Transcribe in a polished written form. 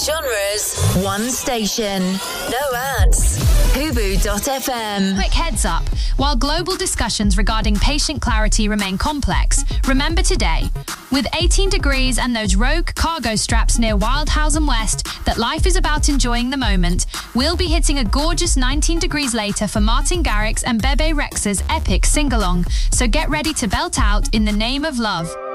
genres, one station. No ads. Hubu.fm. Quick heads up. While global discussions regarding patient clarity remain complex, remember today, with 18 degrees and those rogue cargo straps near Wildhausen West, that life is about enjoying the moment, we'll be hitting a gorgeous 19 degrees later for Martin Garrix and Bebe Rexha's epic sing-along. So get ready to belt out In the Name of Love.